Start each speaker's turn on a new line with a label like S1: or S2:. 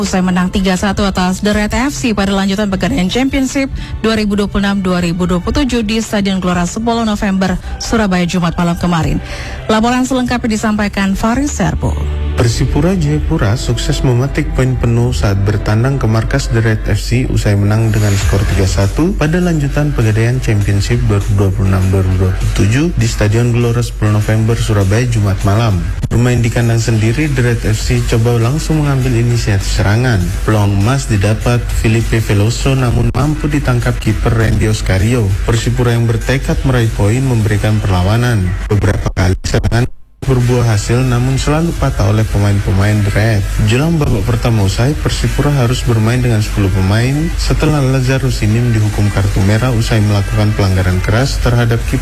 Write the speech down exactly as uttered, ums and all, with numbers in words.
S1: Usai menang tiga satu atas The Red F C pada lanjutan Pegadaian Championship dua ribu dua puluh enam dua ribu dua puluh tujuh di Stadion Gelora sepuluh November, Surabaya, Jumat malam kemarin. Laporan selengkapnya disampaikan Faris Serbo.
S2: Persipura Jayapura sukses memetik poin penuh saat bertandang ke markas The Red F C usai menang dengan skor tiga satu pada lanjutan Pegadaian Championship dua ribu dua puluh enam dua ribu dua puluh tujuh di Stadion Gelora sepuluh November, Surabaya, Jumat malam. Bermain di kandang sendiri, The Red F C coba langsung mengambil inisiatif serangan. Peluang emas didapat Filipe Veloso namun mampu ditangkap kiper Randy Oscario. Persipura yang bertekad meraih poin memberikan perlawanan. Beberapa kali serangan berbuah hasil namun selalu patah oleh pemain-pemain The Red. Jelang babak pertama usai, Persipura harus bermain dengan sepuluh pemain setelah Lazarus Sinim dihukum kartu merah usai melakukan pelanggaran keras terhadap kiper